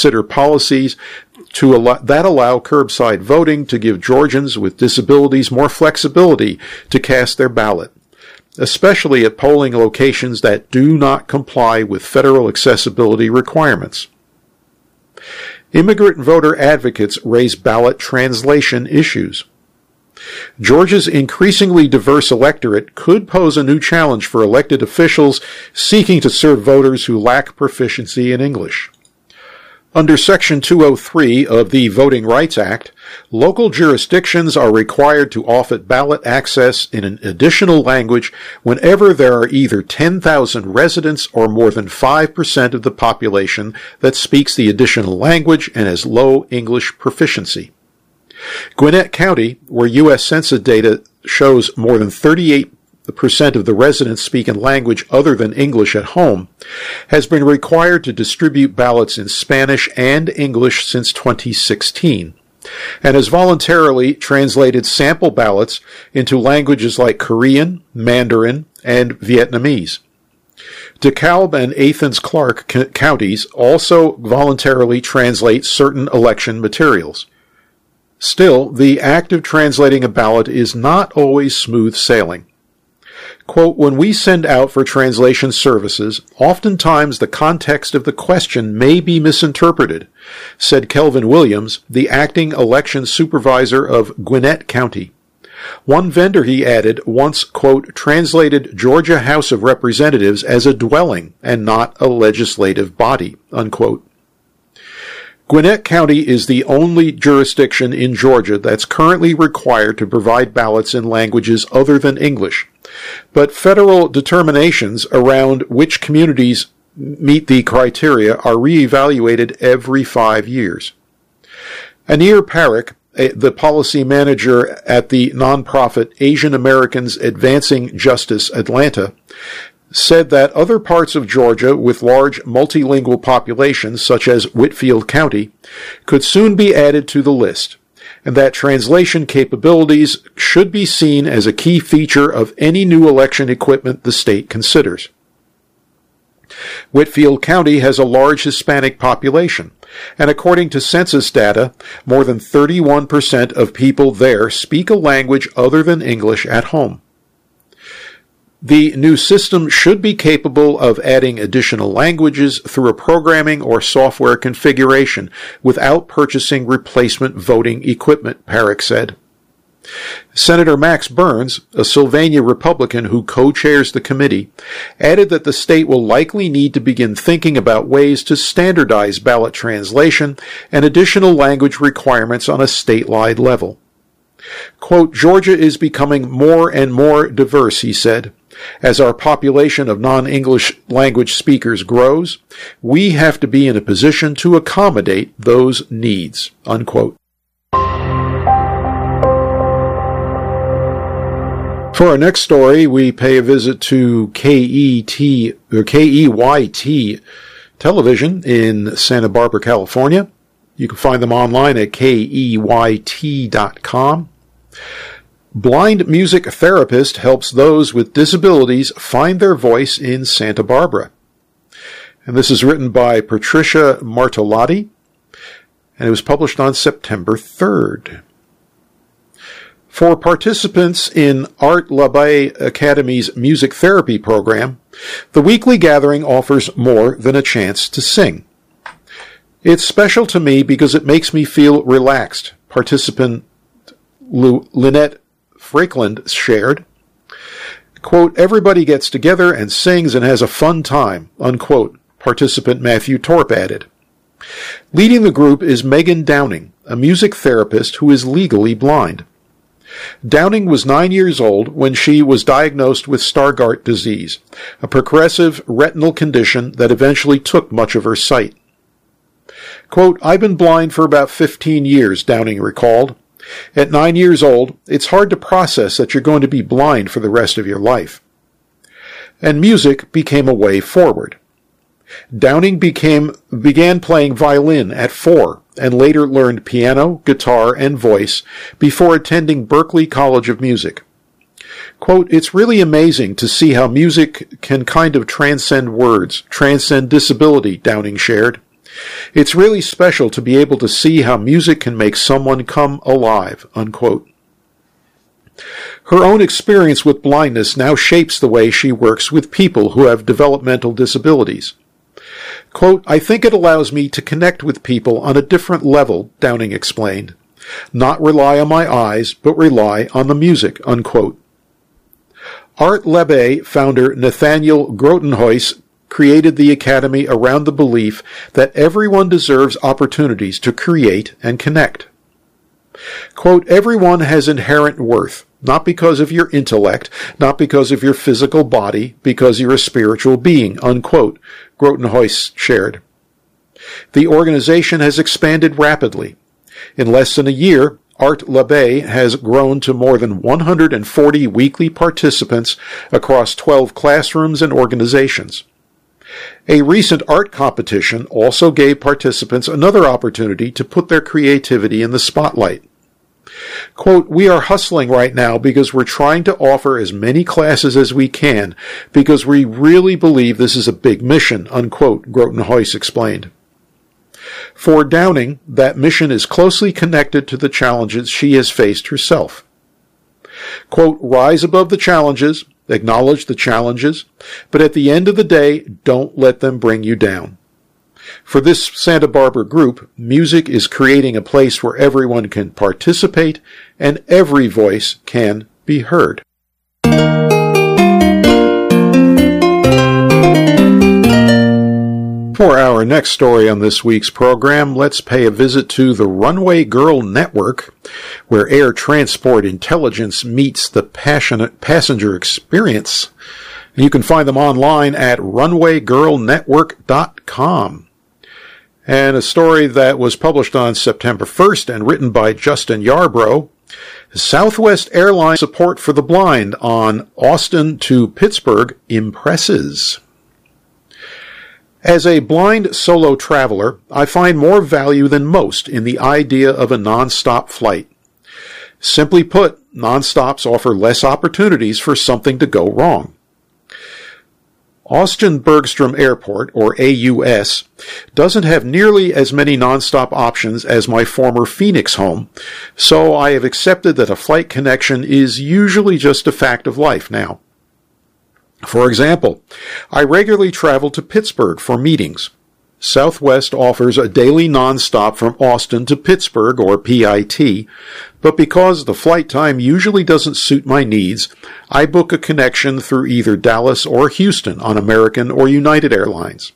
consider policies that allow curbside voting to give Georgians with disabilities more flexibility to cast their ballot, especially at polling locations that do not comply with federal accessibility requirements. Immigrant voter advocates raise ballot translation issues. Georgia's increasingly diverse electorate could pose a new challenge for elected officials seeking to serve voters who lack proficiency in English. Under Section 203 of the Voting Rights Act, local jurisdictions are required to offer ballot access in an additional language whenever there are either 10,000 residents or more than 5% of the population that speaks the additional language and has low English proficiency. Gwinnett County, where U.S. Census data shows more than 38% of the residents speak a language other than English at home, has been required to distribute ballots in Spanish and English since 2016, and has voluntarily translated sample ballots into languages like Korean, Mandarin, and Vietnamese. DeKalb and Athens-Clarke counties also voluntarily translate certain election materials. Still, the act of translating a ballot is not always smooth sailing. Quote, when we send out for translation services, oftentimes the context of the question may be misinterpreted, said Kelvin Williams, the acting election supervisor of Gwinnett County. One vendor, he added, once, quote, translated Georgia House of Representatives as a dwelling and not a legislative body, unquote. Gwinnett County is the only jurisdiction in Georgia that's currently required to provide ballots in languages other than English, but federal determinations around which communities meet the criteria are reevaluated every 5 years. Anir Parekh, the policy manager at the nonprofit Asian Americans Advancing Justice Atlanta, said that other parts of Georgia with large multilingual populations, such as Whitfield County, could soon be added to the list, and that translation capabilities should be seen as a key feature of any new election equipment the state considers. Whitfield County has a large Hispanic population, and according to census data, more than 31% of people there speak a language other than English at home. The new system should be capable of adding additional languages through a programming or software configuration without purchasing replacement voting equipment, Parekh said. Senator Max Burns, a Sylvania Republican who co-chairs the committee, added that the state will likely need to begin thinking about ways to standardize ballot translation and additional language requirements on a statewide level. Quote, Georgia is becoming more and more diverse, he said. As our population of non-English language speakers grows, we have to be in a position to accommodate those needs, unquote. For our next story, we pay a visit to KEYT Television in Santa Barbara, California. You can find them online at KEYT.com. Blind music therapist helps those with disabilities find their voice in Santa Barbara. And this is written by Patricia Martellotti, and it was published on September 3rd. For participants in Art Labay Academy's music therapy program, the weekly gathering offers more than a chance to sing. It's special to me because it makes me feel relaxed, participant Lynette Frakeland shared. Quote, everybody gets together and sings and has a fun time, unquote, participant Matthew Torp added. Leading the group is Megan Downing, a music therapist who is legally blind. Downing was 9 years old when she was diagnosed with Stargardt disease, a progressive retinal condition that eventually took much of her sight. Quote, I've been blind for about 15 years, Downing recalled. At 9 years old, it's hard to process that you're going to be blind for the rest of your life. And music became a way forward. Downing began playing violin at 4 and later learned piano, guitar, and voice before attending Berklee College of Music. Quote, it's really amazing to see how music can kind of transcend words, transcend disability, Downing shared. It's really special to be able to see how music can make someone come alive, unquote. Her own experience with blindness now shapes the way she works with people who have developmental disabilities. Quote, I think it allows me to connect with people on a different level, Downing explained. Not rely on my eyes, but rely on the music, unquote. Art Lebe founder Nathaniel Grotenhuis created the Academy around the belief that everyone deserves opportunities to create and connect. Quote, everyone has inherent worth, not because of your intellect, not because of your physical body, because you're a spiritual being, unquote, Grotenhuis shared. The organization has expanded rapidly. In less than a year, Art Lebe has grown to more than 140 weekly participants across 12 classrooms and organizations. A recent art competition also gave participants another opportunity to put their creativity in the spotlight. Quote, we are hustling right now because we're trying to offer as many classes as we can because we really believe this is a big mission, unquote, Grotenhuis explained. For Downing, that mission is closely connected to the challenges she has faced herself. Quote, rise above the challenges, acknowledge the challenges, but at the end of the day, don't let them bring you down. For this Santa Barbara group, music is creating a place where everyone can participate and every voice can be heard. For our next story on this week's program, let's pay a visit to the Runway Girl Network, where air transport intelligence meets the passionate passenger experience. And you can find them online at runwaygirlnetwork.com. And a story that was published on September 1st and written by Justin Yarbrough, Southwest Airlines support for the blind on Austin to Pittsburgh impresses. As a blind solo traveler, I find more value than most in the idea of a nonstop flight. Simply put, nonstops offer less opportunities for something to go wrong. Austin Bergstrom Airport, or AUS, doesn't have nearly as many nonstop options as my former Phoenix home, so I have accepted that a flight connection is usually just a fact of life now. For example, I regularly travel to Pittsburgh for meetings. Southwest offers a daily nonstop from Austin to Pittsburgh, or PIT, but because the flight time usually doesn't suit my needs, I book a connection through either Dallas or Houston on American or United Airlines.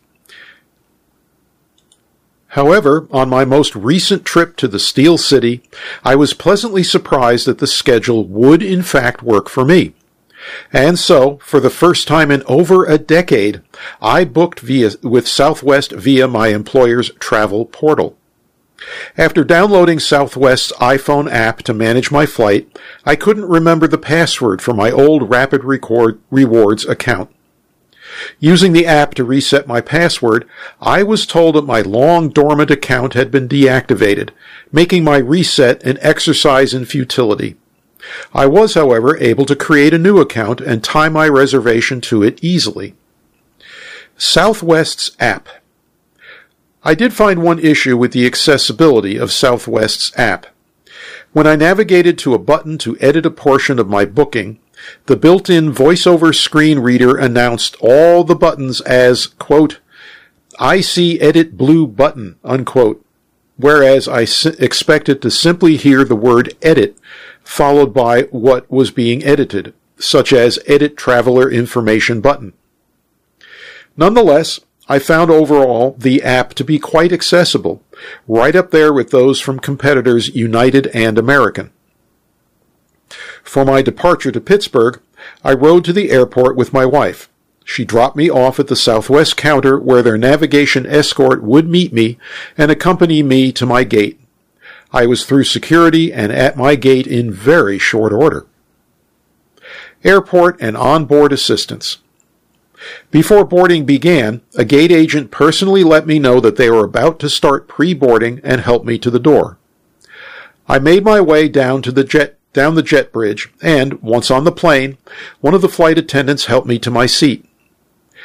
However, on my most recent trip to the Steel City, I was pleasantly surprised that the schedule would in fact work for me. And so, for the first time in over a decade, I booked with Southwest via my employer's travel portal. After downloading Southwest's iPhone app to manage my flight, I couldn't remember the password for my old Rapid Rewards account. Using the app to reset my password, I was told that my long dormant account had been deactivated, making my reset an exercise in futility. I was, however, able to create a new account and tie my reservation to it easily. Southwest's app. I did find one issue with the accessibility of Southwest's app. When I navigated to a button to edit a portion of my booking, the built-in voiceover screen reader announced all the buttons as, quote, I see edit blue button, unquote, whereas I expected to simply hear the word edit followed by what was being edited, such as Edit Traveler Information button. Nonetheless, I found overall the app to be quite accessible, right up there with those from competitors United and American. For my departure to Pittsburgh, I rode to the airport with my wife. She dropped me off at the Southwest counter where their navigation escort would meet me and accompany me to my gate. I was through security and at my gate in very short order. Airport and onboard assistance. Before boarding began, a gate agent personally let me know that they were about to start pre-boarding and helped me to the door. I made my way down the jet bridge, and, once on the plane, one of the flight attendants helped me to my seat.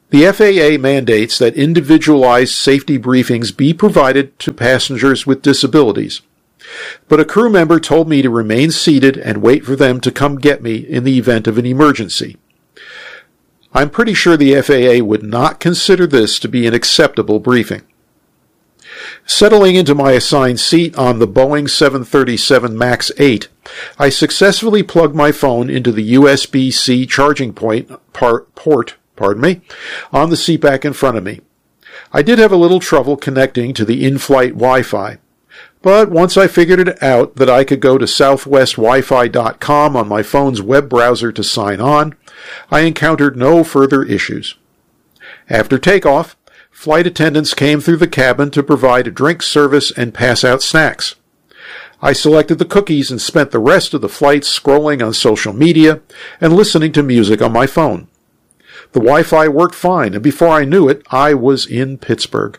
The FAA mandates that individualized safety briefings be provided to passengers with disabilities, but a crew member told me to remain seated and wait for them to come get me in the event of an emergency. I'm pretty sure the FAA would not consider this to be an acceptable briefing. Settling into my assigned seat on the Boeing 737 MAX 8, I successfully plugged my phone into the USB-C charging port on the seatback in front of me. I did have a little trouble connecting to the in-flight Wi-Fi, but once I figured it out that I could go to southwestwifi.com on my phone's web browser to sign on, I encountered no further issues. After takeoff, flight attendants came through the cabin to provide a drink service and pass out snacks. I selected the cookies and spent the rest of the flight scrolling on social media and listening to music on my phone. The Wi-Fi worked fine, and before I knew it, I was in Pittsburgh.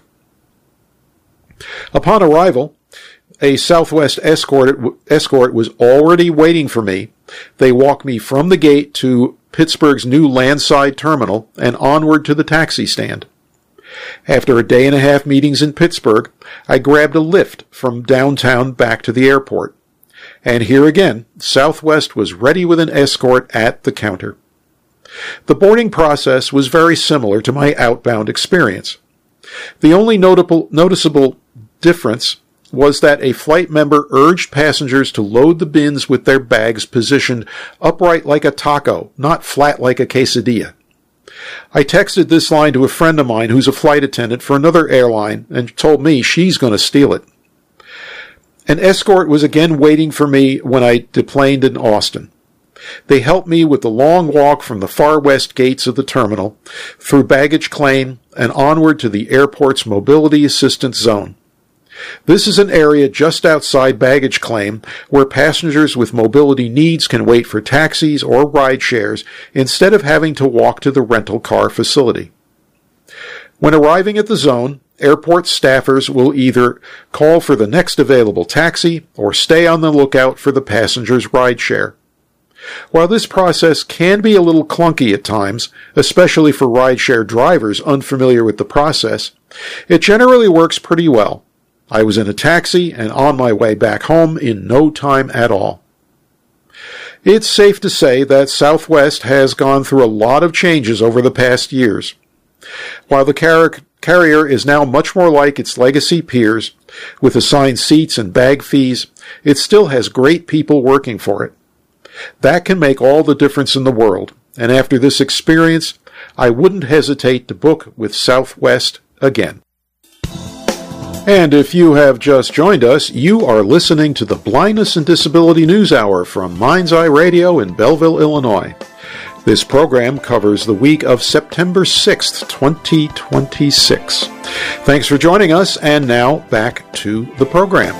Upon arrival, a Southwest escort was already waiting for me. They walked me from the gate to Pittsburgh's new landside terminal and onward to the taxi stand. After a day and a half meetings in Pittsburgh, I grabbed a lift from downtown back to the airport. And here again, Southwest was ready with an escort at the counter. The boarding process was very similar to my outbound experience. The only noticeable difference was that a flight member urged passengers to load the bins with their bags positioned upright like a taco, not flat like a quesadilla. I texted this line to a friend of mine who's a flight attendant for another airline and told me she's going to steal it. An escort was again waiting for me when I deplaned in Austin. They helped me with the long walk from the far west gates of the terminal, through baggage claim, and onward to the airport's mobility assistance zone. This is an area just outside baggage claim where passengers with mobility needs can wait for taxis or ride shares instead of having to walk to the rental car facility. When arriving at the zone, airport staffers will either call for the next available taxi or stay on the lookout for the passenger's ride share. While this process can be a little clunky at times, especially for rideshare drivers unfamiliar with the process, it generally works pretty well. I was in a taxi and on my way back home in no time at all. It's safe to say that Southwest has gone through a lot of changes over the past years. While the carrier is now much more like its legacy peers, with assigned seats and bag fees, it still has great people working for it. That can make all the difference in the world, and after this experience, I wouldn't hesitate to book with Southwest again. And if you have just joined us, you are listening to the Blindness and Disability News Hour from Mind's Eye Radio in Belleville, Illinois. This program covers the week of September 6th, 2026. Thanks for joining us, and now back to the program.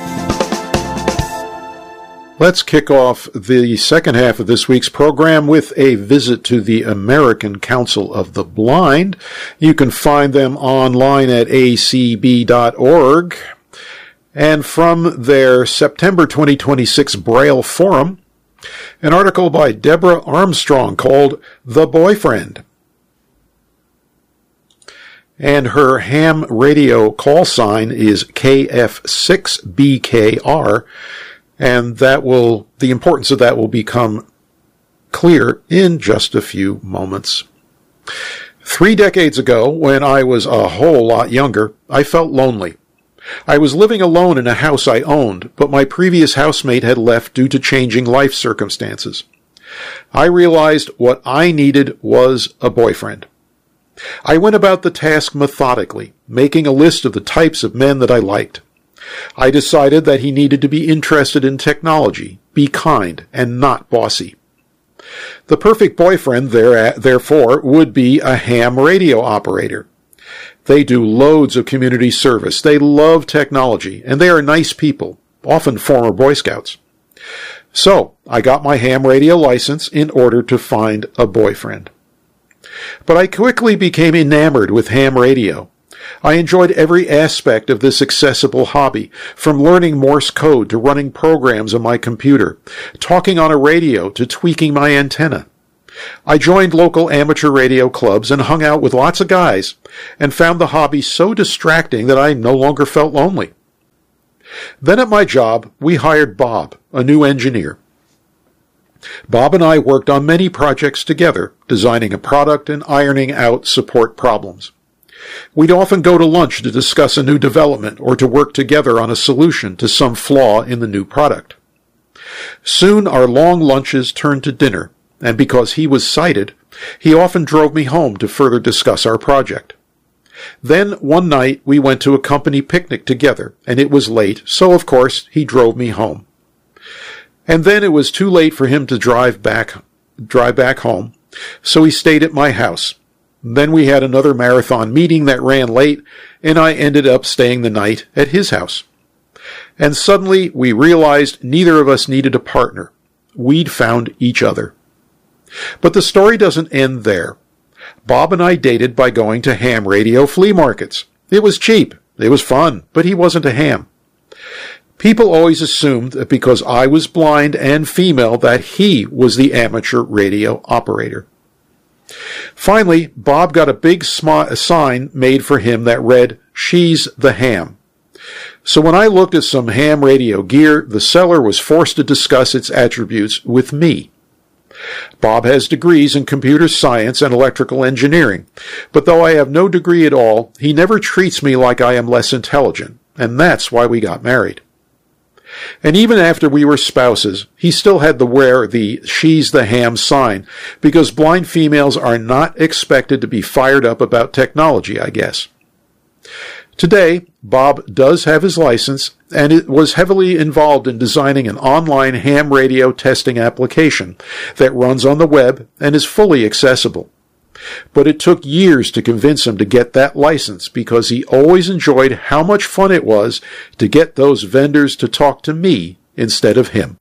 Let's kick off the second half of this week's program with a visit to the American Council of the Blind. You can find them online at acb.org. And from their September 2026 Braille Forum, an article by Deborah Armstrong called The Boyfriend. And her ham radio call sign is KF6BKR. And the importance of that will become clear in just a few moments. 3 decades ago, when I was a whole lot younger, I felt lonely. I was living alone in a house I owned, but my previous housemate had left due to changing life circumstances. I realized what I needed was a boyfriend. I went about the task methodically, making a list of the types of men that I liked. I decided that he needed to be interested in technology, be kind, and not bossy. The perfect boyfriend, therefore, would be a ham radio operator. They do loads of community service, they love technology, and they are nice people, often former Boy Scouts. So, I got my ham radio license in order to find a boyfriend. But I quickly became enamored with ham radio. I enjoyed every aspect of this accessible hobby, from learning Morse code to running programs on my computer, talking on a radio to tweaking my antenna. I joined local amateur radio clubs and hung out with lots of guys, and found the hobby so distracting that I no longer felt lonely. Then at my job, we hired Bob, a new engineer. Bob and I worked on many projects together, designing a product and ironing out support problems. We'd often go to lunch to discuss a new development or to work together on a solution to some flaw in the new product. Soon our long lunches turned to dinner, and because he was sighted, he often drove me home to further discuss our project. Then one night we went to a company picnic together, and it was late, so of course he drove me home. And then it was too late for him to drive back home, so he stayed at my house. Then we had another marathon meeting that ran late, and I ended up staying the night at his house. And suddenly we realized neither of us needed a partner. We'd found each other. But the story doesn't end there. Bob and I dated by going to ham radio flea markets. It was cheap. It was fun, but he wasn't a ham. People always assumed that because I was blind and female that he was the amateur radio operator. Finally, Bob got a big sign made for him that read, "She's the ham." So when I looked at some ham radio gear, the seller was forced to discuss its attributes with me. Bob has degrees in computer science and electrical engineering, but though I have no degree at all, he never treats me like I am less intelligent, and that's why we got married. And even after we were spouses, he still had to wear the "She's the ham" sign, because blind females are not expected to be fired up about technology, I guess. Today, Bob does have his license, and it was heavily involved in designing an online ham radio testing application that runs on the web and is fully accessible. But it took years to convince him to get that license because he always enjoyed how much fun it was to get those vendors to talk to me instead of him.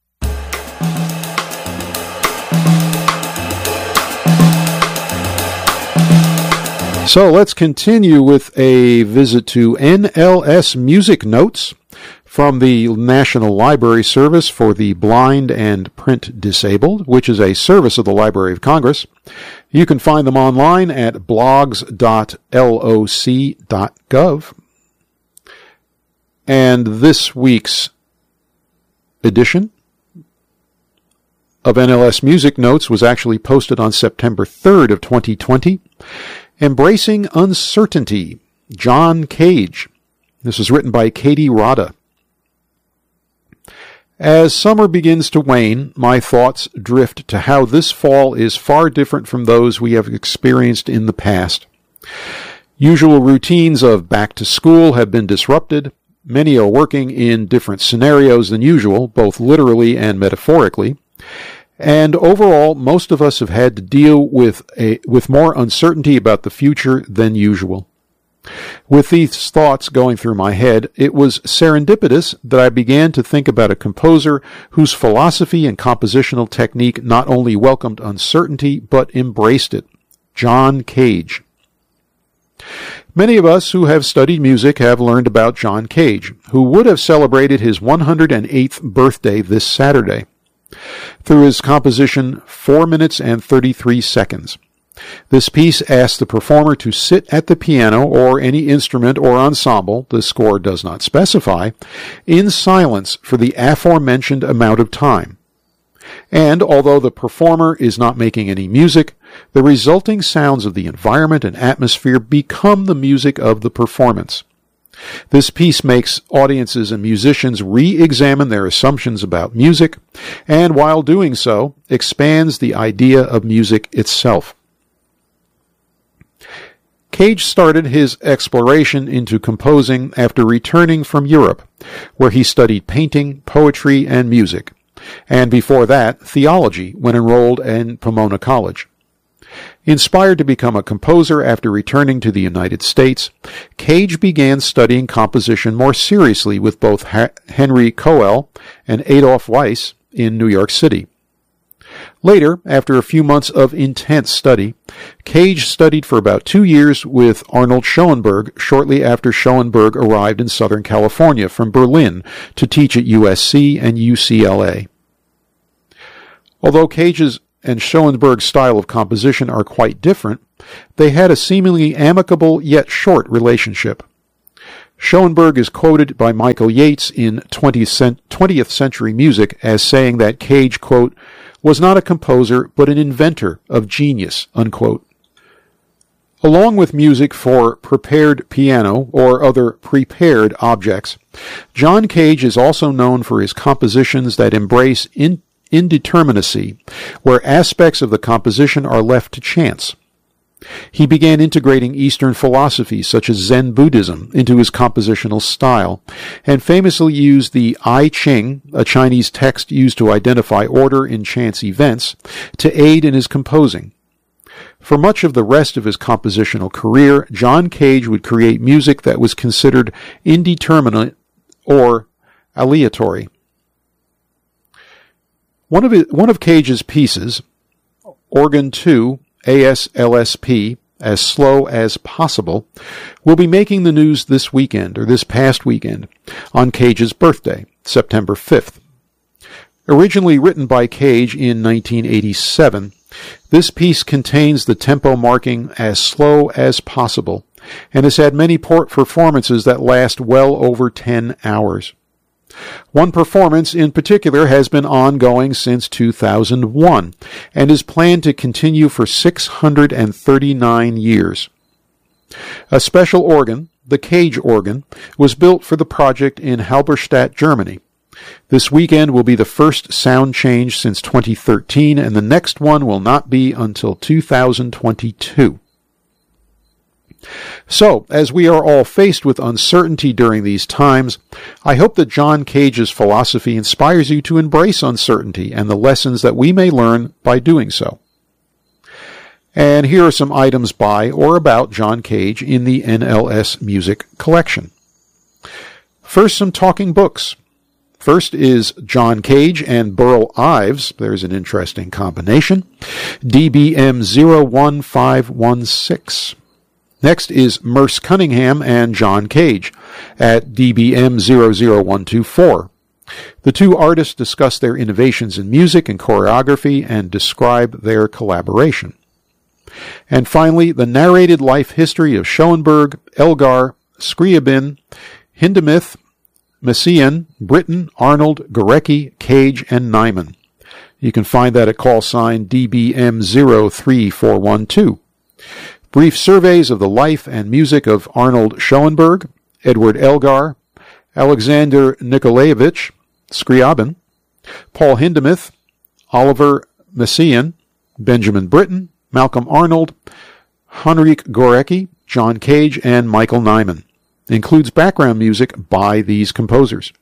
So let's continue with a visit to NLS Music Notes from the National Library Service for the Blind and Print Disabled, which is a service of the Library of Congress. You can find them online at blogs.loc.gov. And this week's edition of NLS Music Notes was actually posted on September 3rd of 2020. Embracing Uncertainty, John Cage. This is written by Katie Rada. As summer begins to wane, my thoughts drift to how this fall is far different from those we have experienced in the past. Usual routines of back to school have been disrupted. Many are working in different scenarios than usual, both literally and metaphorically. And overall, most of us have had to deal with more uncertainty about the future than usual. With these thoughts going through my head, it was serendipitous that I began to think about a composer whose philosophy and compositional technique not only welcomed uncertainty, but embraced it. John Cage. Many of us who have studied music have learned about John Cage, who would have celebrated his 108th birthday this Saturday, through his composition 4 minutes and 33 seconds. This piece asks the performer to sit at the piano or any instrument or ensemble, the score does not specify, in silence for the aforementioned amount of time. And although the performer is not making any music, the resulting sounds of the environment and atmosphere become the music of the performance. This piece makes audiences and musicians re-examine their assumptions about music, and while doing so, expands the idea of music itself. Cage started his exploration into composing after returning from Europe, where he studied painting, poetry, and music, and before that, theology, when enrolled in Pomona College. Inspired to become a composer after returning to the United States, Cage began studying composition more seriously with both Henry Coel and Adolf Weiss in New York City. Later, after a few months of intense study, Cage studied for about 2 years with Arnold Schoenberg shortly after Schoenberg arrived in Southern California from Berlin to teach at USC and UCLA. Although Cage's and Schoenberg's style of composition are quite different, they had a seemingly amicable yet short relationship. Schoenberg is quoted by Michael Yates in 20th Century Music as saying that Cage, quote, was not a composer but an inventor of genius, unquote. Along with music for prepared piano or other prepared objects, John Cage is also known for his compositions that embrace indeterminacy, where aspects of the composition are left to chance. He began integrating Eastern philosophies such as Zen Buddhism into his compositional style, and famously used the I Ching, a Chinese text used to identify order in chance events, to aid in his composing. For much of the rest of his compositional career, John Cage would create music that was considered indeterminate or aleatory. One of Cage's pieces, Organ 2, ASLSP, As Slow as Possible, will be making the news this past weekend, on Cage's birthday, September 5th. Originally written by Cage in 1987, this piece contains the tempo marking As Slow as Possible, and has had many performances that last well over 10 hours. One performance in particular has been ongoing since 2001, and is planned to continue for 639 years. A special organ, the Cage organ, was built for the project in Halberstadt, Germany. This weekend will be the first sound change since 2013, and the next one will not be until 2022. So, as we are all faced with uncertainty during these times, I hope that John Cage's philosophy inspires you to embrace uncertainty and the lessons that we may learn by doing so. And here are some items by or about John Cage in the NLS Music Collection. First, some talking books. First is John Cage and Burl Ives. There's an interesting combination. DBM 01516. Next is Merce Cunningham and John Cage at DBM 00124. The two artists discuss their innovations in music and choreography and describe their collaboration. And finally, the narrated life history of Schoenberg, Elgar, Scriabin, Hindemith, Messiaen, Britten, Arnold, Gorecki, Cage, and Nyman. You can find that at call sign DBM 03412. Brief surveys of the life and music of Arnold Schoenberg, Edward Elgar, Alexander Nikolaevich Scriabin, Paul Hindemith, Oliver Messiaen, Benjamin Britten, Malcolm Arnold, Henryk Gorecki, John Cage, and Michael Nyman. Includes background music by these composers.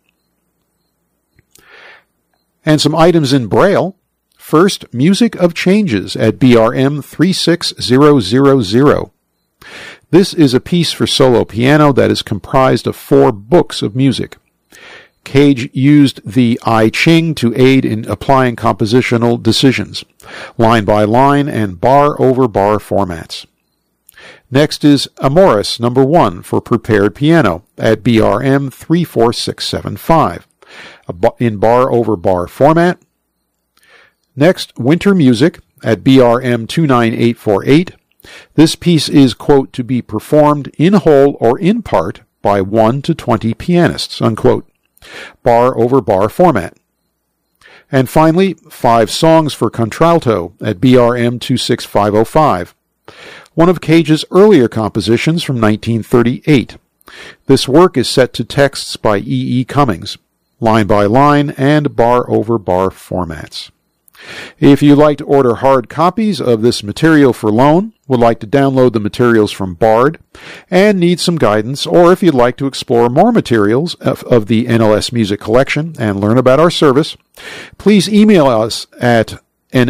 And some items in Braille. First, Music of Changes at BRM 36000. This is a piece for solo piano that is comprised of 4 books of music. Cage used the I Ching to aid in applying compositional decisions, line by line and bar over bar formats. Next is Amoris No. 1 for prepared piano at BRM 34675, in bar over bar format. Next, Winter Music at BRM 29848. This piece is, quote, to be performed in whole or in part by 1 to 20 pianists, unquote, bar over bar format. And finally, 5 songs for contralto at BRM 26505. One of Cage's earlier compositions from 1938. This work is set to texts by E. E. Cummings, line by line and bar over bar formats. If you'd like to order hard copies of this material for loan, would like to download the materials from Bard, and need some guidance, or if you'd like to explore more materials of the NLS Music Collection and learn about our service, please email us at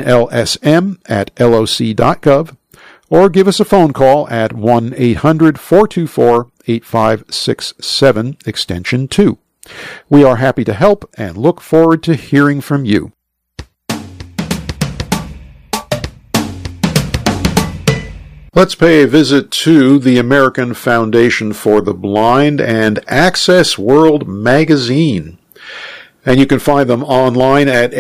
nlsm@loc.gov, or give us a phone call at 1-800-424-8567, extension 2. We are happy to help and look forward to hearing from you. Let's pay a visit to the American Foundation for the Blind and Access World magazine. And you can find them online at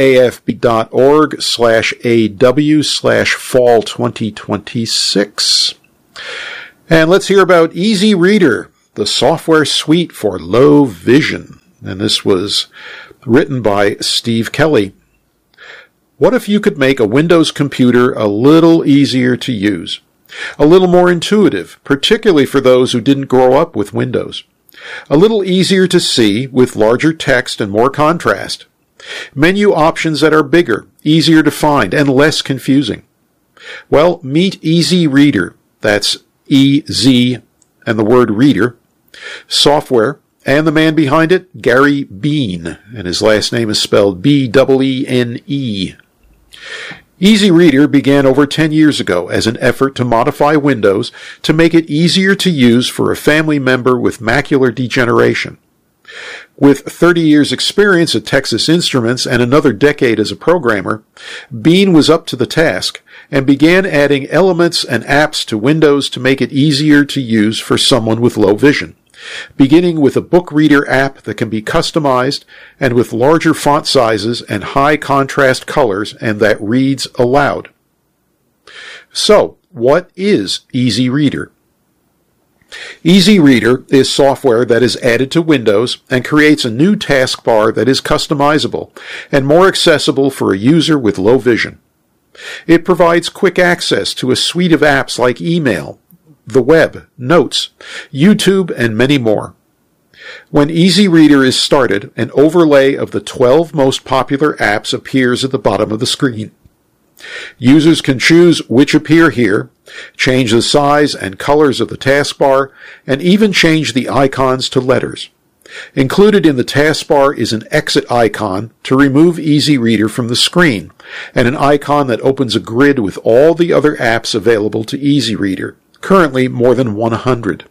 afb.org/AW/fall2026. And let's hear about Easy Reader, the software suite for low vision. And this was written by Steve Kelly. What if you could make a Windows computer a little easier to use? A little more intuitive, particularly for those who didn't grow up with Windows. A little easier to see with larger text and more contrast. Menu options that are bigger, easier to find, and less confusing. Well, meet Easy Reader. That's E-Z and the word reader. Software, and the man behind it, Gary Bean, and his last name is spelled B-E-E-N-E. Easy Reader began over 10 years ago as an effort to modify Windows to make it easier to use for a family member with macular degeneration. With 30 years' experience at Texas Instruments and another decade as a programmer, Bean was up to the task and began adding elements and apps to Windows to make it easier to use for someone with low vision, beginning with a book reader app that can be customized and with larger font sizes and high contrast colors and that reads aloud. So, what is Easy Reader? Easy Reader is software that is added to Windows and creates a new taskbar that is customizable and more accessible for a user with low vision. It provides quick access to a suite of apps like email, the web, notes, YouTube, and many more. When Easy Reader is started, an overlay of the 12 most popular apps appears at the bottom of the screen. Users can choose which appear here, change the size and colors of the taskbar, and even change the icons to letters. Included in the taskbar is an exit icon to remove Easy Reader from the screen, and an icon that opens a grid with all the other apps available to Easy Reader. Currently more than 100.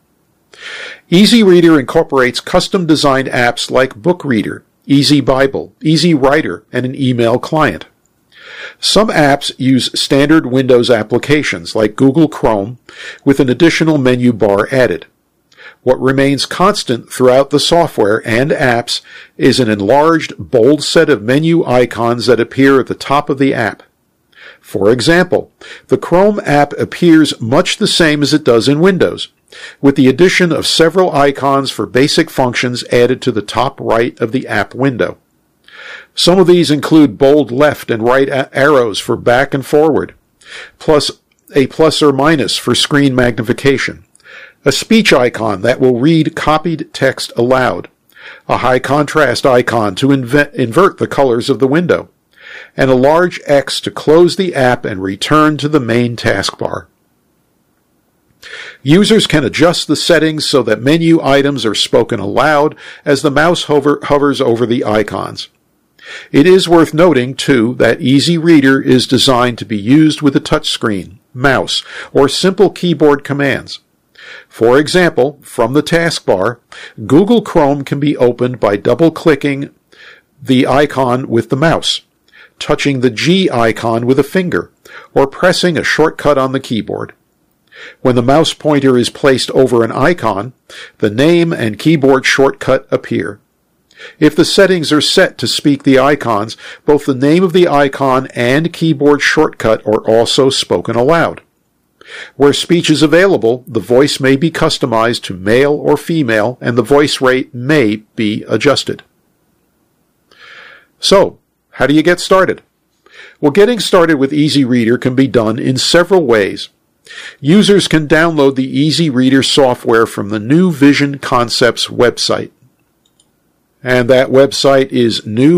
Easy Reader incorporates custom-designed apps like Book Reader, Easy Bible, Easy Writer, and an email client. Some apps use standard Windows applications like Google Chrome with an additional menu bar added. What remains constant throughout the software and apps is an enlarged, bold set of menu icons that appear at the top of the app. For example, the Chrome app appears much the same as it does in Windows, with the addition of several icons for basic functions added to the top right of the app window. Some of these include bold left and right arrows for back and forward, plus a plus or minus for screen magnification, a speech icon that will read copied text aloud, a high contrast icon to invert the colors of the window, and a large X to close the app and return to the main taskbar. Users can adjust the settings so that menu items are spoken aloud as the mouse hovers over the icons. It is worth noting, too, that Easy Reader is designed to be used with a touchscreen, mouse, or simple keyboard commands. For example, from the taskbar, Google Chrome can be opened by double-clicking the icon with the mouse, touching the G icon with a finger, or pressing a shortcut on the keyboard. When the mouse pointer is placed over an icon, the name and keyboard shortcut appear. If the settings are set to speak the icons, both the name of the icon and keyboard shortcut are also spoken aloud. Where speech is available, the voice may be customized to male or female, and the voice rate may be adjusted. So, how do you get started? Well, getting started with Easy Reader can be done in several ways. Users can download the Easy Reader software from the New Vision Concepts website. And that website is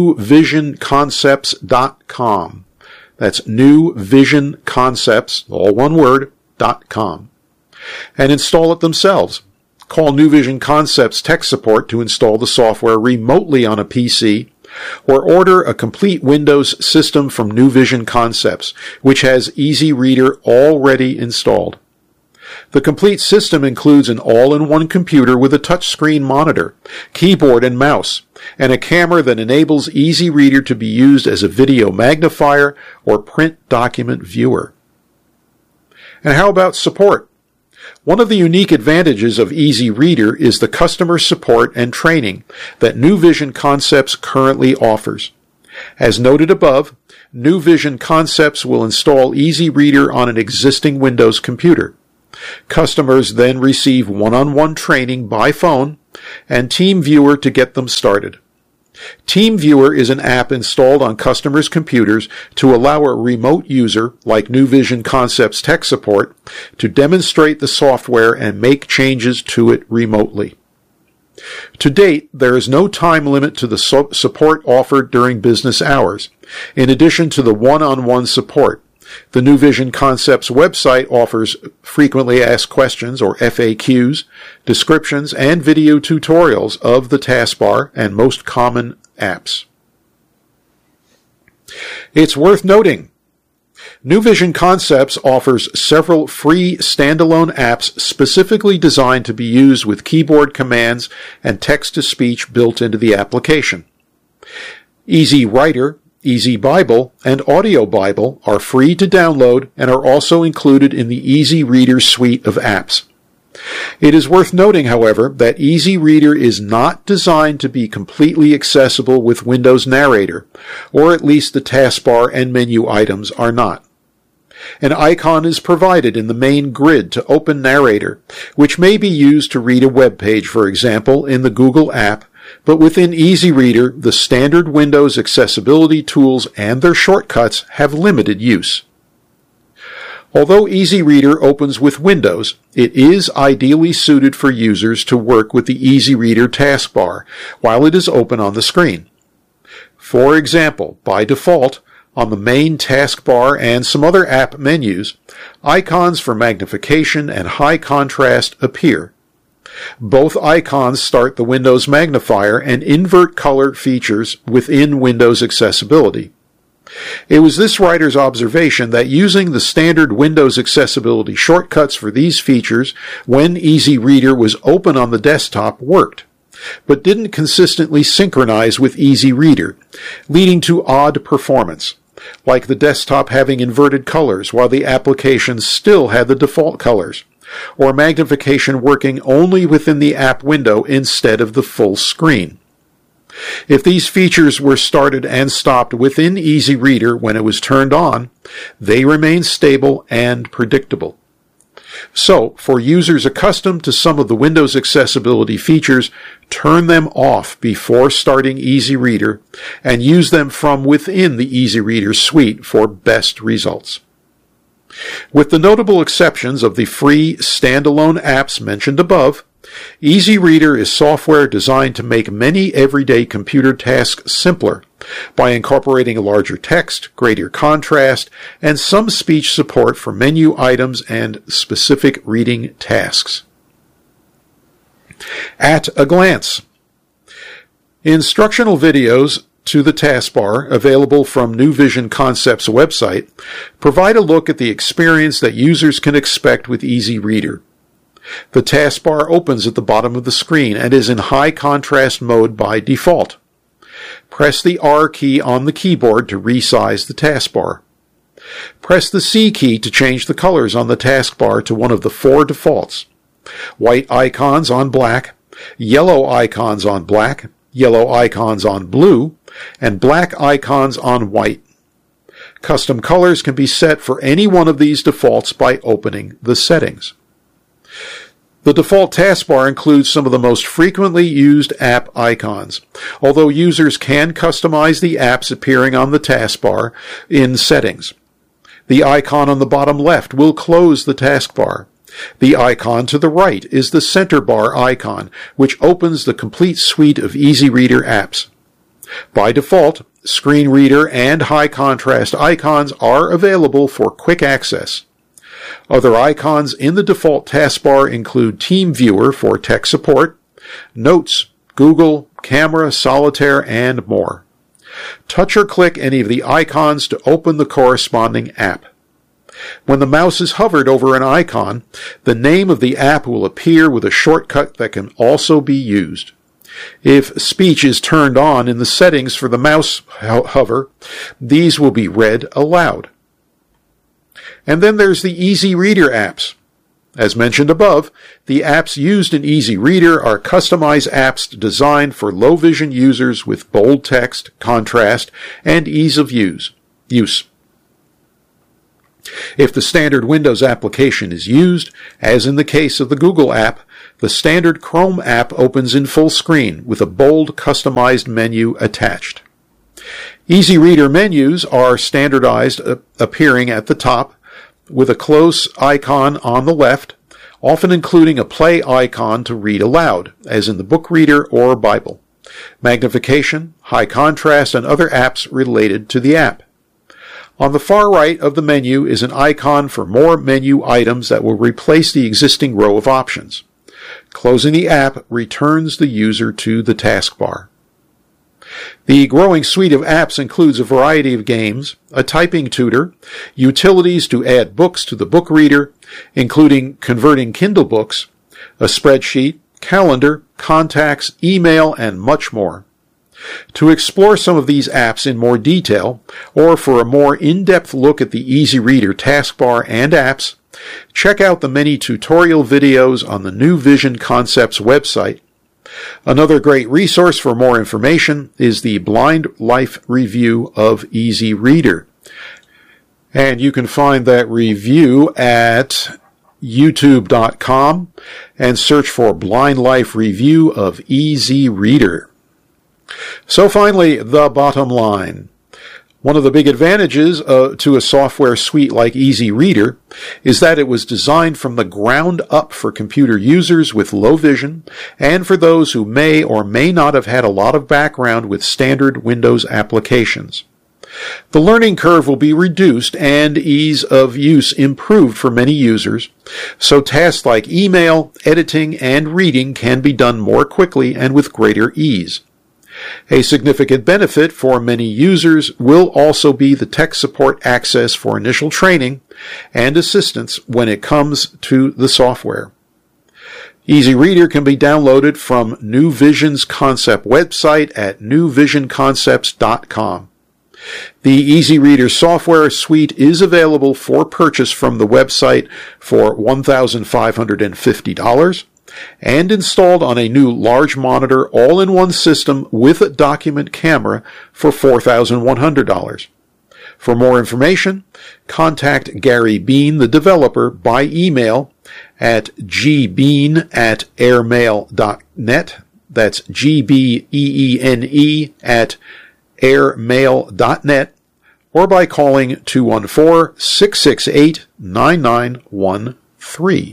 newvisionconcepts.com. That's newvisionconcepts, all one word, .com. And install it themselves. Call New Vision Concepts tech support to install the software remotely on a PC, or order a complete Windows system from New Vision Concepts, which has Easy Reader already installed. The complete system includes an all-in-one computer with a touchscreen monitor, keyboard and mouse, and a camera that enables Easy Reader to be used as a video magnifier or print document viewer. And how about support? One of the unique advantages of Easy Reader is the customer support and training that New Vision Concepts currently offers. As noted above, New Vision Concepts will install Easy Reader on an existing Windows computer. Customers then receive one-on-one training by phone and TeamViewer to get them started. TeamViewer is an app installed on customers' computers to allow a remote user, like New Vision Concepts tech support, to demonstrate the software and make changes to it remotely. To date, there is no time limit to the support offered during business hours. In addition to the one-on-one support, the New Vision Concepts website offers frequently asked questions, or FAQs, descriptions, and video tutorials of the taskbar and most common apps. It's worth noting, New Vision Concepts offers several free standalone apps specifically designed to be used with keyboard commands and text-to-speech built into the application. Easy Writer, Easy Bible, and Audio Bible are free to download and are also included in the Easy Reader suite of apps. It is worth noting, however, that Easy Reader is not designed to be completely accessible with Windows Narrator, or at least the taskbar and menu items are not. An icon is provided in the main grid to open Narrator, which may be used to read a web page, for example, in the Google app, but within Easy Reader, the standard Windows accessibility tools and their shortcuts have limited use. Although Easy Reader opens with Windows, it is ideally suited for users to work with the Easy Reader taskbar while it is open on the screen. For example, by default, on the main taskbar and some other app menus, icons for magnification and high contrast appear. Both icons start the Windows magnifier and invert color features within Windows accessibility. It was this writer's observation that using the standard Windows accessibility shortcuts for these features when Easy Reader was open on the desktop worked, but didn't consistently synchronize with Easy Reader, leading to odd performance, like the desktop having inverted colors while the application still had the default colors, or magnification working only within the app window instead of the full screen. If these features were started and stopped within Easy Reader when it was turned on, they remain stable and predictable. So, for users accustomed to some of the Windows accessibility features, turn them off before starting Easy Reader and use them from within the Easy Reader suite for best results. With the notable exceptions of the free standalone apps mentioned above, Easy Reader is software designed to make many everyday computer tasks simpler by incorporating larger text, greater contrast, and some speech support for menu items and specific reading tasks. At a glance. Instructional videos to the taskbar, available from New Vision Concepts website, provide a look at the experience that users can expect with Easy Reader. The taskbar opens at the bottom of the screen and is in high contrast mode by default. Press the R key on the keyboard to resize the taskbar. Press the C key to change the colors on the taskbar to one of the four defaults: white icons on black, yellow icons on black, yellow icons on blue, and black icons on white. Custom colors can be set for any one of these defaults by opening the settings. The default taskbar includes some of the most frequently used app icons, although users can customize the apps appearing on the taskbar in settings. The icon on the bottom left will close the taskbar. The icon to the right is the center bar icon, which opens the complete suite of Easy Reader apps. By default, screen reader and high contrast icons are available for quick access. Other icons in the default taskbar include TeamViewer for tech support, Notes, Google, Camera, Solitaire, and more. Touch or click any of the icons to open the corresponding app. When the mouse is hovered over an icon, the name of the app will appear with a shortcut that can also be used. If speech is turned on in the settings for the mouse hover, these will be read aloud. And then there's the Easy Reader apps. As mentioned above, the apps used in Easy Reader are customized apps designed for low vision users with bold text, contrast, and ease of use. If the standard Windows application is used, as in the case of the Google app, the standard Chrome app opens in full screen with a bold customized menu attached. Easy Reader menus are standardized, appearing at the top with a close icon on the left, often including a play icon to read aloud, as in the Book Reader or Bible, magnification, high contrast, and other apps related to the app. On the far right of the menu is an icon for more menu items that will replace the existing row of options. Closing the app returns the user to the taskbar. The growing suite of apps includes a variety of games, a typing tutor, utilities to add books to the Book Reader, including converting Kindle books, a spreadsheet, calendar, contacts, email, and much more. To explore some of these apps in more detail, or for a more in-depth look at the Easy Reader taskbar and apps, check out the many tutorial videos on the New Vision Concepts website. Another great resource for more information is the Blind Life review of Easy Reader. And you can find that review at youtube.com and search for Blind Life review of Easy Reader. So finally, the bottom line. One of the big advantages to a software suite like Easy Reader is that it was designed from the ground up for computer users with low vision and for those who may or may not have had a lot of background with standard Windows applications. The learning curve will be reduced and ease of use improved for many users, so tasks like email, editing, and reading can be done more quickly and with greater ease. A significant benefit for many users will also be the tech support access for initial training and assistance when it comes to the software. Easy Reader can be downloaded from New Vision's Concept website at newvisionconcepts.com. The Easy Reader software suite is available for purchase from the website for $1,550. And installed on a new large monitor all-in-one system with a document camera for $4,100. For more information, contact Gary Bean, the developer, by email at gbean@airmail.net. That's GBEENE at airmail.net, or by calling 214-668-9913.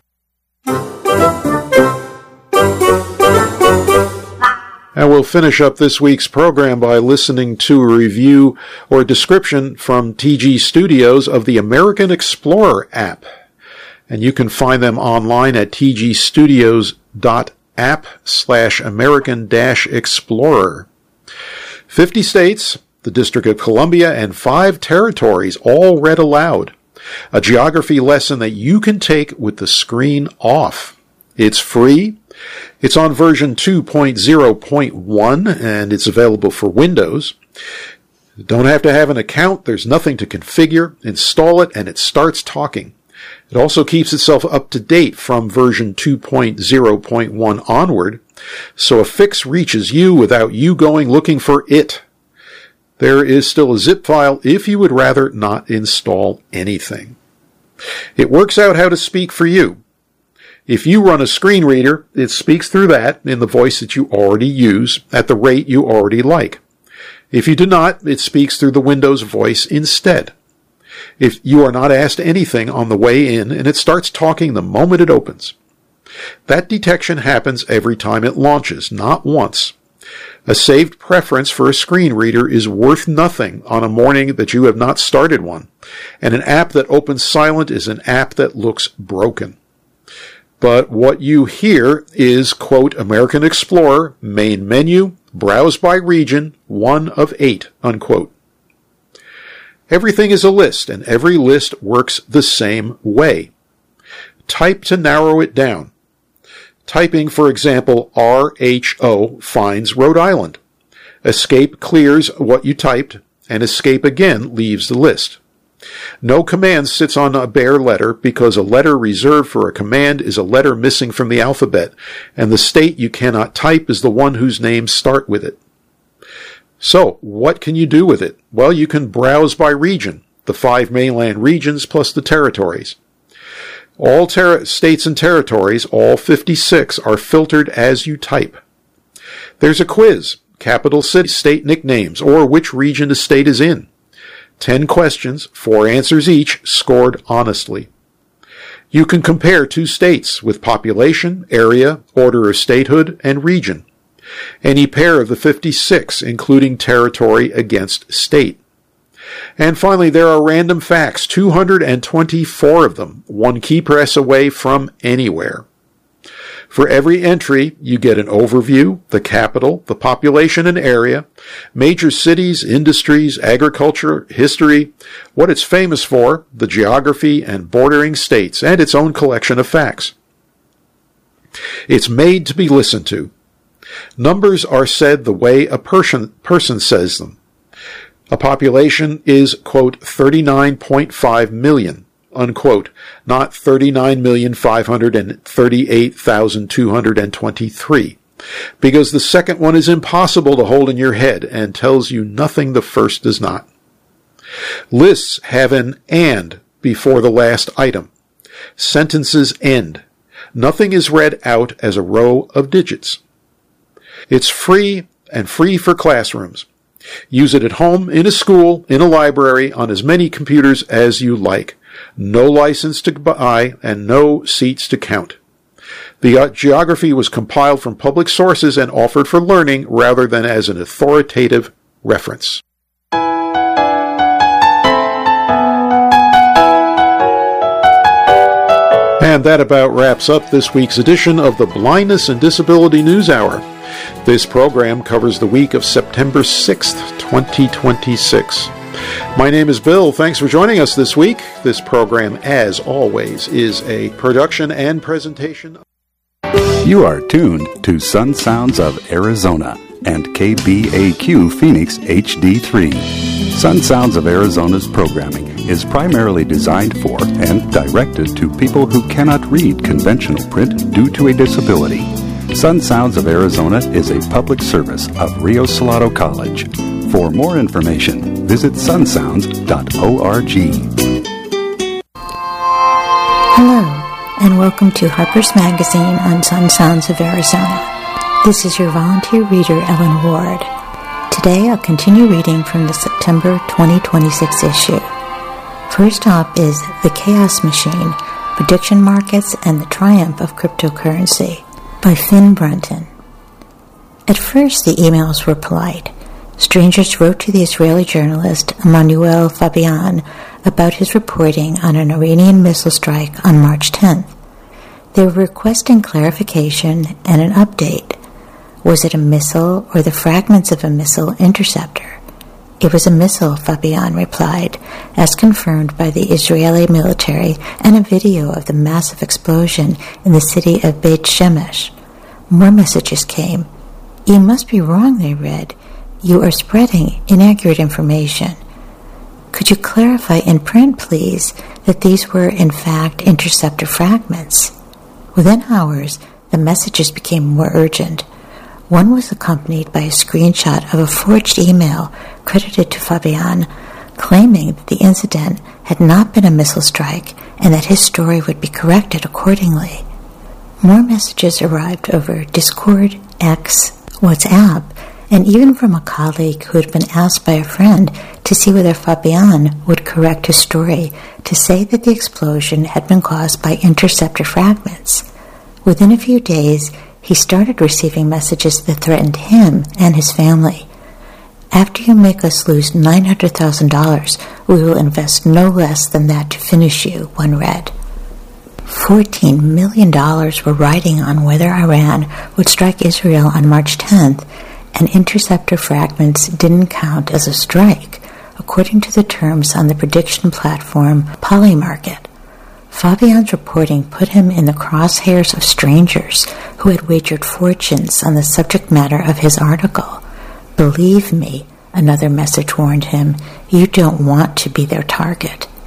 And we'll finish up this week's program by listening to a review or description from TG Studios of the American Explorer app. And you can find them online at tgstudios.app/American-Explorer. 50 states, the District of Columbia, and 5 territories all read aloud. A geography lesson that you can take with the screen off. It's free. It's on version 2.0.1, and it's available for Windows. You don't have to have an account. There's nothing to configure. Install it, and it starts talking. It also keeps itself up to date from version 2.0.1 onward, so a fix reaches you without you going looking for it. There is still a zip file if you would rather not install anything. It works out how to speak for you. If you run a screen reader, it speaks through that in the voice that you already use at the rate you already like. If you do not, it speaks through the Windows voice instead. If you are not asked anything on the way in, and it starts talking the moment it opens. That detection happens every time it launches, not once. A saved preference for a screen reader is worth nothing on a morning that you have not started one, and an app that opens silent is an app that looks broken. But what you hear is, quote, American Explorer, main menu, browse by region, 1 of 8, unquote. Everything is a list, and every list works the same way. Type to narrow it down. Typing, for example, RHO finds Rhode Island. Escape clears what you typed, and escape again leaves the list. No command sits on a bare letter because a letter reserved for a command is a letter missing from the alphabet, and the state you cannot type is the one whose names start with it. So, what can you do with it? Well, you can browse by region, the 5 mainland regions plus the territories. All states and territories, all 56, are filtered as you type. There's a quiz, capital city, state nicknames, or which region a state is in. 10 questions, 4 answers each, scored honestly. You can compare 2 states with population, area, order of statehood, and region. Any pair of the 56, including territory against state. And finally, there are random facts, 224 of them, 1 key press away from anywhere. For every entry, you get an overview, the capital, the population and area, major cities, industries, agriculture, history, what it's famous for, the geography and bordering states, and its own collection of facts. It's made to be listened to. Numbers are said the way a person says them. A population is, quote, 39.5 million. Unquote, not 39,538,223, because the second one is impossible to hold in your head and tells you nothing the first does not. Lists have an and before the last item. Sentences end. Nothing is read out as a row of digits. It's free and free for classrooms. Use it at home, in a school, in a library, on as many computers as you like. No license to buy and no seats to count. The geography was compiled from public sources and offered for learning rather than as an authoritative reference. And that about wraps up this week's edition of the Blindness and Disability News Hour. This program covers the week of September 6th, 2026. My name is Bill. Thanks for joining us this week. This program, as always, is a production and presentation. You are tuned to Sun Sounds of Arizona and KBAQ Phoenix HD3. Sun Sounds of Arizona's programming is primarily designed for and directed to people who cannot read conventional print due to a disability. Sun Sounds of Arizona is a public service of Rio Salado College. For more information, visit sunsounds.org. Hello, and welcome to Harper's Magazine on Sun Sounds of Arizona. This is your volunteer reader, Ellen Ward. Today I'll continue reading from the September 2026 issue. First up is The Chaos Machine, Prediction Markets and the Triumph of Cryptocurrency by Finn Brunton. At first the emails were polite. Strangers wrote to the Israeli journalist Emmanuel Fabian about his reporting on an Iranian missile strike on March 10th. They were requesting clarification and an update. Was it a missile or the fragments of a missile interceptor? It was a missile, Fabian replied, as confirmed by the Israeli military and a video of the massive explosion in the city of Beit Shemesh. More messages came. You must be wrong, they read. You are spreading inaccurate information. Could you clarify in print, please, that these were in fact interceptor fragments? Within hours, the messages became more urgent. One was accompanied by a screenshot of a forged email credited to Fabian, claiming that the incident had not been a missile strike and that his story would be corrected accordingly. More messages arrived over Discord, X, WhatsApp, and even from a colleague who had been asked by a friend to see whether Fabian would correct his story to say that the explosion had been caused by interceptor fragments. Within a few days, he started receiving messages that threatened him and his family. After you make us lose $900,000, we will invest no less than that to finish you, one read. $14 million were riding on whether Iran would strike Israel on March 10th, and interceptor fragments didn't count as a strike, according to the terms on the prediction platform Polymarket. Fabian's reporting put him in the crosshairs of strangers who had wagered fortunes on the subject matter of his article. Believe me, another message warned him, you don't want to be their target.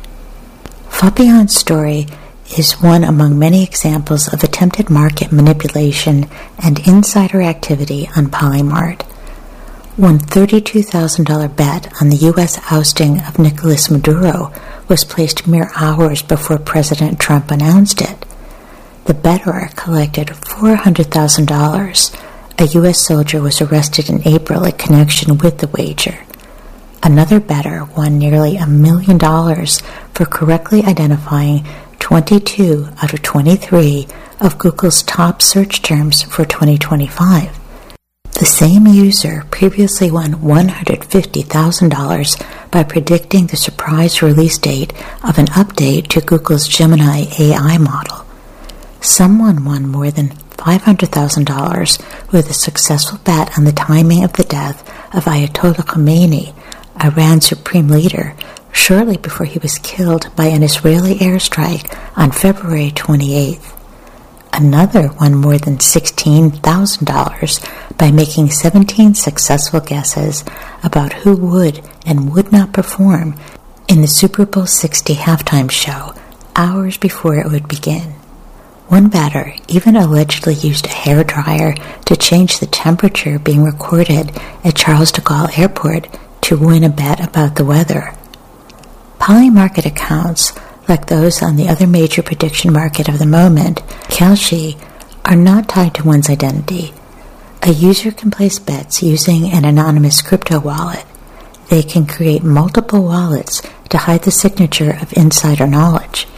Fabian's story is one among many examples of attempted market manipulation and insider activity on Polymart. One $32,000 bet on the U.S. ousting of Nicolas Maduro was placed mere hours before President Trump announced it. The bettor collected $400,000. A U.S. soldier was arrested in April in connection with the wager. Another bettor won nearly $1 million for correctly identifying 22 out of 23 of Google's top search terms for 2025. The same user previously won $150,000 by predicting the surprise release date of an update to Google's Gemini AI model. Someone won more than $500,000 with a successful bet on the timing of the death of Ayatollah Khomeini, Iran's supreme leader, shortly before he was killed by an Israeli airstrike on February 28th. Another won more than $16,000 by making 17 successful guesses about who would and would not perform in the Super Bowl 60 halftime show hours before it would begin. One bettor even allegedly used a hairdryer to change the temperature being recorded at Charles de Gaulle Airport to win a bet about the weather. Polymarket accounts, like those on the other major prediction market of the moment, Kalshi, are not tied to one's identity. A user can place bets using an anonymous crypto wallet. They can create multiple wallets to hide the signature of insider knowledge.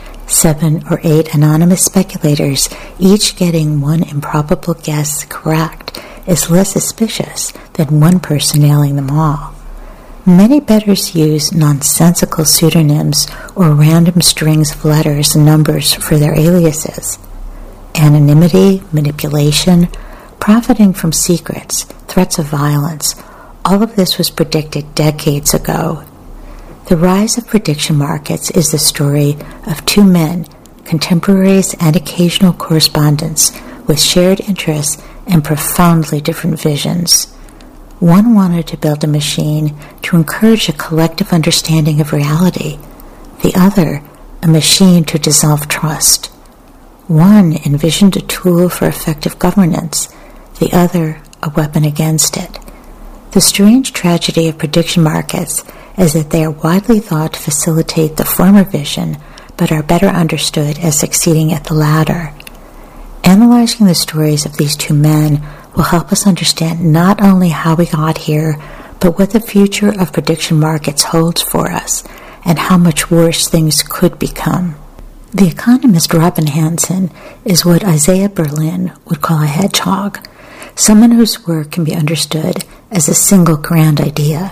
7 or 8 anonymous speculators, each getting one improbable guess correct, is less suspicious than one person nailing them all. Many bettors use nonsensical pseudonyms or random strings of letters and numbers for their aliases. Anonymity, manipulation, profiting from secrets, threats of violence, all of this was predicted decades ago. The rise of prediction markets is the story of two men, contemporaries and occasional correspondents, with shared interests and profoundly different visions. One wanted to build a machine to encourage a collective understanding of reality. The other, a machine to dissolve trust. One envisioned a tool for effective governance, the other a weapon against it. The strange tragedy of prediction markets is that they are widely thought to facilitate the former vision, but are better understood as succeeding at the latter. Analyzing the stories of these two men will help us understand not only how we got here, but what the future of prediction markets holds for us, and how much worse things could become. The economist Robin Hanson is what Isaiah Berlin would call a hedgehog, someone whose work can be understood as a single grand idea.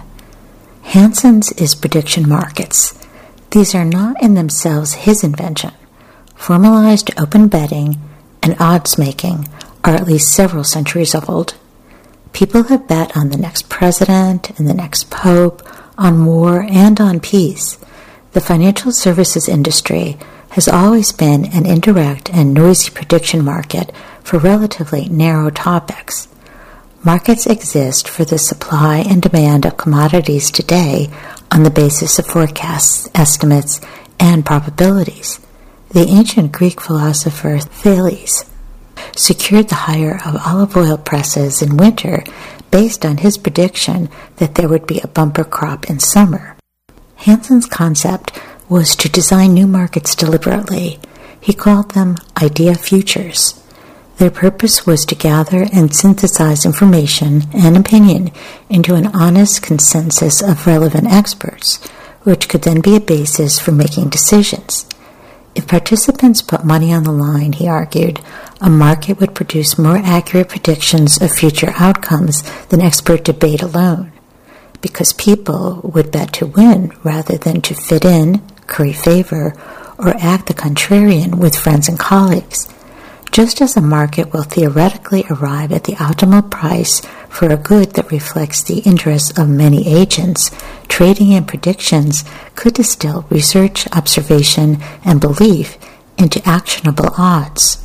Hanson's is prediction markets. These are not in themselves his invention. Formalized open betting and odds-making are at least several centuries old. People have bet on the next president and the next pope, on war and on peace. The financial services industry has always been an indirect and noisy prediction market for relatively narrow topics. Markets exist for the supply and demand of commodities today on the basis of forecasts, estimates, and probabilities. The ancient Greek philosopher Thales secured the hire of olive oil presses in winter based on his prediction that there would be a bumper crop in summer. Hanson's concept was to design new markets deliberately. He called them idea futures. Their purpose was to gather and synthesize information and opinion into an honest consensus of relevant experts, which could then be a basis for making decisions. If participants put money on the line, he argued, a market would produce more accurate predictions of future outcomes than expert debate alone, because people would bet to win rather than to fit in, curry favor, or act the contrarian with friends and colleagues. Just as a market will theoretically arrive at the optimal price for a good that reflects the interests of many agents, trading in predictions could distill research, observation, and belief into actionable odds.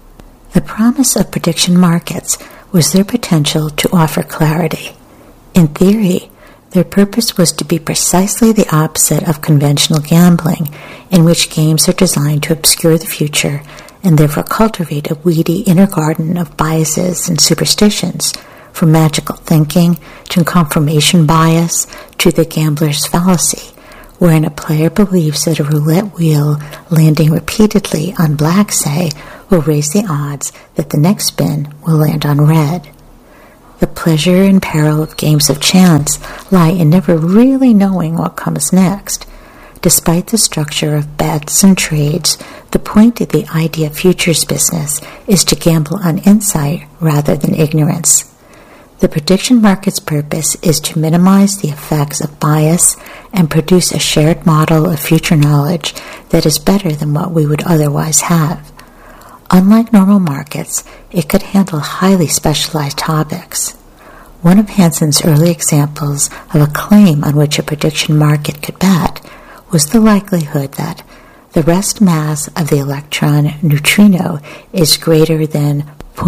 The promise of prediction markets was their potential to offer clarity. In theory, Their purpose was to be precisely the opposite of conventional gambling, in which games are designed to obscure the future and therefore cultivate a weedy inner garden of biases and superstitions, from magical thinking to confirmation bias to the gambler's fallacy, wherein a player believes that a roulette wheel landing repeatedly on black, say, will raise the odds that the next spin will land on red. The pleasure and peril of games of chance lie in never really knowing what comes next. Despite the structure of bets and trades, the point of the idea futures business is to gamble on insight rather than ignorance. The prediction market's purpose is to minimize the effects of bias and produce a shared model of future knowledge that is better than what we would otherwise have. Unlike normal markets, it could handle highly specialized topics. One of Hansen's early examples of a claim on which a prediction market could bet was the likelihood that the rest mass of the electron neutrino is greater than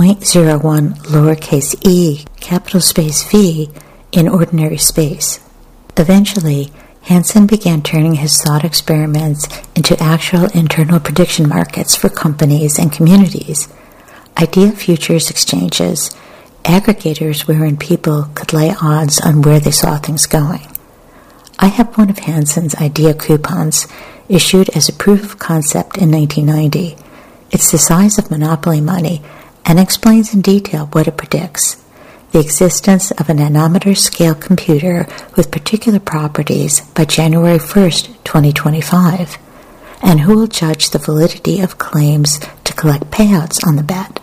0.01 lowercase e capital space v in ordinary space. Eventually, Hansen began turning his thought experiments into actual internal prediction markets for companies and communities, idea futures exchanges, aggregators wherein people could lay odds on where they saw things going. I have one of Hansen's idea coupons issued as a proof of concept in 1990. It's the size of Monopoly money and explains in detail what it predicts: the existence of a nanometer-scale computer with particular properties by January 1st, 2025, and who will judge the validity of claims to collect payouts on the bet.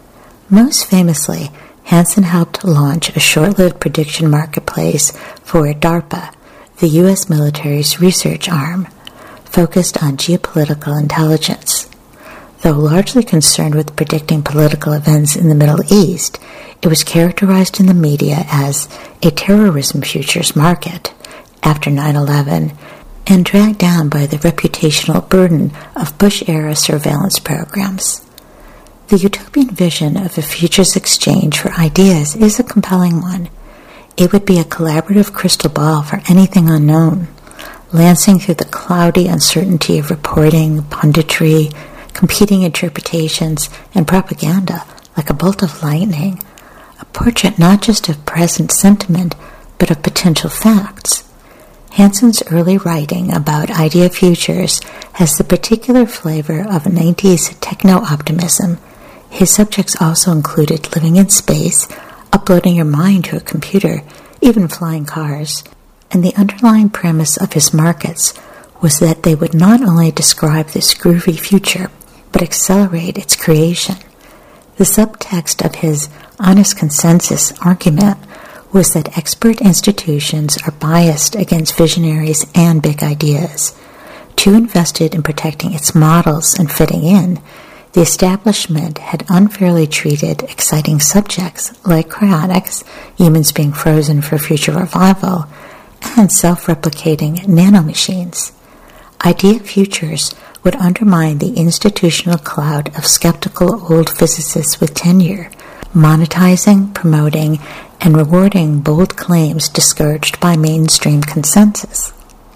Most famously, Hansen helped launch a short-lived prediction marketplace for DARPA, the U.S. military's research arm, focused on geopolitical intelligence. Though largely concerned with predicting political events in the Middle East, it was characterized in the media as a terrorism futures market after 9/11 and dragged down by the reputational burden of Bush-era surveillance programs. The utopian vision of a futures exchange for ideas is a compelling one. It would be a collaborative crystal ball for anything unknown, lancing through the cloudy uncertainty of reporting, punditry, competing interpretations, and propaganda like a bolt of lightning, a portrait not just of present sentiment, but of potential facts. Hansen's early writing about idea futures has the particular flavor of 90s techno-optimism. His subjects also included living in space, uploading your mind to a computer, even flying cars. And the underlying premise of his markets was that they would not only describe this groovy future, but accelerate its creation. The subtext of his honest consensus argument was that expert institutions are biased against visionaries and big ideas. Too invested in protecting its models and fitting in, the establishment had unfairly treated exciting subjects like cryonics, humans being frozen for future revival, and self-replicating nanomachines. Idea futures would undermine the institutional cloud of skeptical old physicists with tenure, monetizing, promoting, and rewarding bold claims discouraged by mainstream consensus.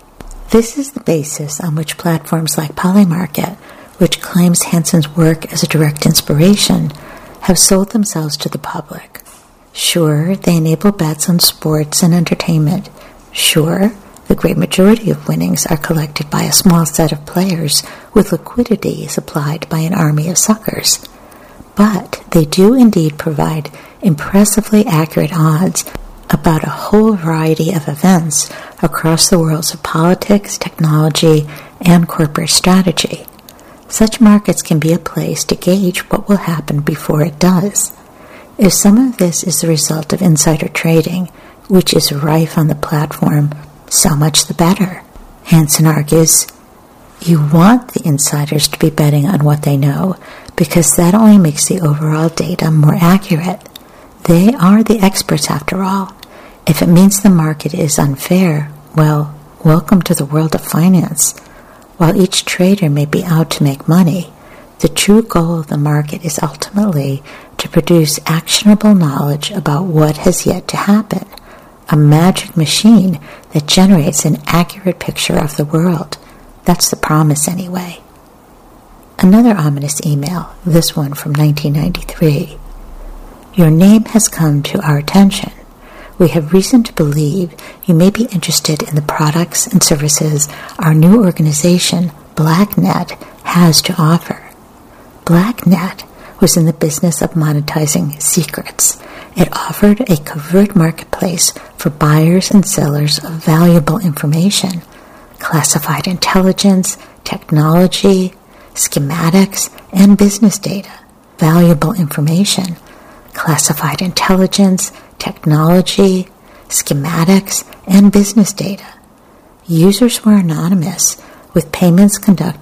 This is the basis on which platforms like Polymarket, which claims Hansen's work as a direct inspiration, have sold themselves to the public. Sure, they enable bets on sports and entertainment. Sure, the great majority of winnings are collected by a small set of players with liquidity supplied by an army of suckers. But they do indeed provide impressively accurate odds about a whole variety of events across the worlds of politics, technology, and corporate strategy. Such markets can be a place to gauge what will happen before it does. If some of this is the result of insider trading, which is rife on the platform, so much the better. Hansen argues, you want the insiders to be betting on what they know, because that only makes the overall data more accurate. They are the experts after all. If it means the market is unfair, well, welcome to the world of finance. While each trader may be out to make money, the true goal of the market is ultimately to produce actionable knowledge about what has yet to happen, a magic machine that generates an accurate picture of the world. That's the promise anyway. Another ominous email, this one from 1993. Your name has come to our attention. We have reason to believe you may be interested in the products and services our new organization, BlackNet, has to offer. BlackNet was in the business of monetizing secrets. It offered a covert marketplace for buyers and sellers of valuable information, classified intelligence, technology, schematics, and business data. Valuable information, classified intelligence, technology, schematics, and business data. Users were anonymous, with payments conducted